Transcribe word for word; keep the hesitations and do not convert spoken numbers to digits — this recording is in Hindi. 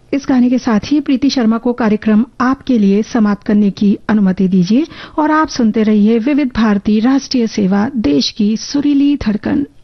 इस गाने के साथ ही प्रीति शर्मा को कार्यक्रम आपके लिए समाप्त करने की अनुमति दीजिए और आप सुनते रहिए विविध भारती राष्ट्रीय सेवा, देश की सुरीली धड़कन।